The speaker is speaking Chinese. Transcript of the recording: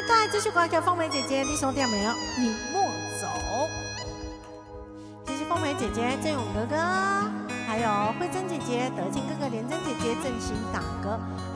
段继续挂给凤梅姐姐，弟兄姐妹，你莫走。谢谢凤梅姐姐、郑勇哥哥，还有慧珍姐姐、德清哥哥、连珍姐姐、郑兴大哥，